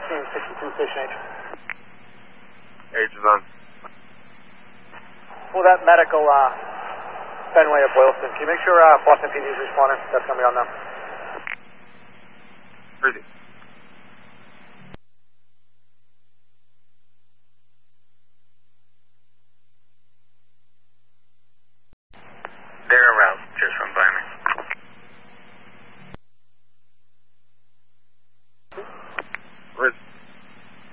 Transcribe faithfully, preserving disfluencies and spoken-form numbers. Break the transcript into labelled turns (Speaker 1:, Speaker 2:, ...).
Speaker 1: sixteen sixty-two Fish H.
Speaker 2: H is on.
Speaker 1: Pull that medical, uh, Fenway of Boylston. Can you make sure uh, Boston P D is responding? That's going to be on them.
Speaker 2: Crazy.